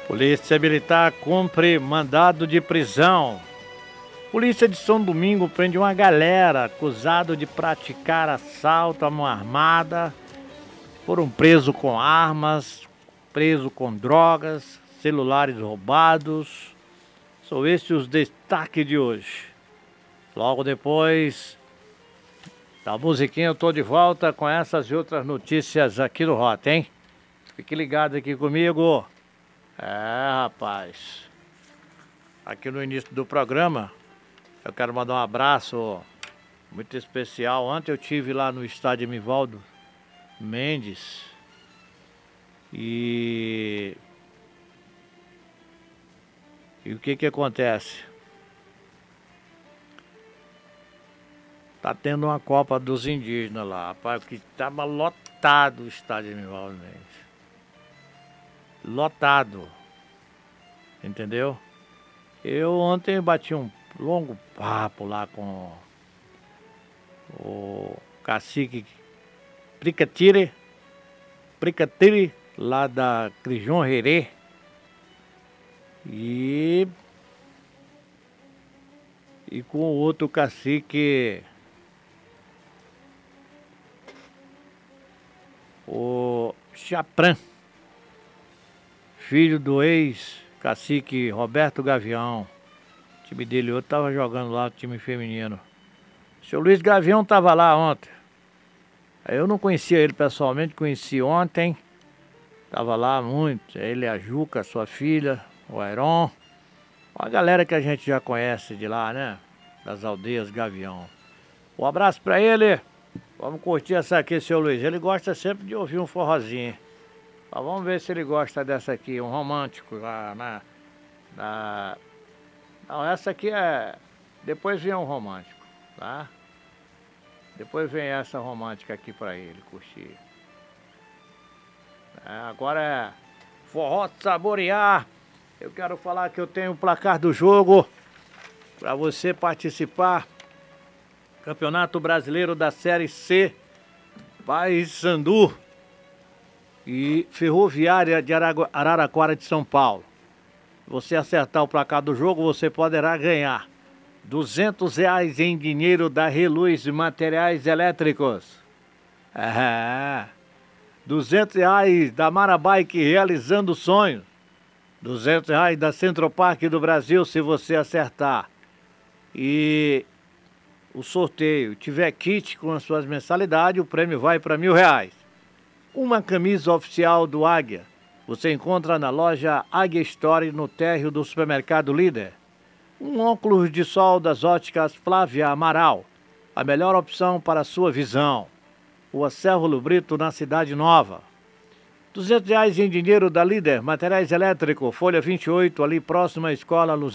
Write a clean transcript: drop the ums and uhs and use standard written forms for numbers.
Polícia Militar cumpre mandado de prisão. Polícia de São Domingo prende uma galera acusado de praticar assalto à mão armada. Foram presos com armas, presos com drogas, celulares roubados. São esses os destaques de hoje. Logo depois da musiquinha eu tô de volta com essas e outras notícias aqui no Rota, hein? Fique ligado aqui comigo. Rapaz, aqui no início do programa, eu quero mandar um abraço muito especial. Ontem eu tive lá no estádio Emivaldo Mendes e o que acontece? Tá tendo uma Copa dos Indígenas lá, rapaz, que tava lotado o estádio Emivaldo Mendes. Lotado, entendeu? Eu ontem bati um longo papo lá com o cacique Pricatire lá da Crijon Herê e com o outro cacique, o Chapran, filho do ex-cacique Roberto Gavião. O time dele outro tava jogando lá, o time feminino. O seu Luiz Gavião tava lá ontem. Eu não conhecia ele pessoalmente, conheci ontem. Tava lá muito, ele, a Juca, sua filha, o Airon. Uma galera que a gente já conhece de lá, né? Das aldeias Gavião. Um abraço pra ele. Vamos curtir essa aqui, seu Luiz. Ele gosta sempre de ouvir um forrozinho. Mas vamos ver se ele gosta dessa aqui, um romântico lá Não, essa aqui é... Depois vem um romântico, tá? Depois vem essa romântica aqui pra ele curtir. Agora é forró saborear. Eu quero falar que eu tenho o placar do jogo pra você participar. Campeonato Brasileiro da Série C, Paysandu e Ferroviária de Araraquara de São Paulo. Se você acertar o placar do jogo, você poderá ganhar R$200 em dinheiro da Reluz Materiais Elétricos. R$200 da Marabike Realizando Sonhos. R$200 da Centroparque do Brasil, se você acertar. E o sorteio tiver kit com as suas mensalidades, o prêmio vai para R$1.000. Uma camisa oficial do Águia. Você encontra na loja Águia Store no térreo do supermercado Líder. Um óculos de sol das óticas Flávia Amaral. A melhor opção para a sua visão. Rua Cérvulo Brito, na Cidade Nova. R$200 em dinheiro da Líder Materiais Elétricos, Folha 28, ali próximo à Escola Luz.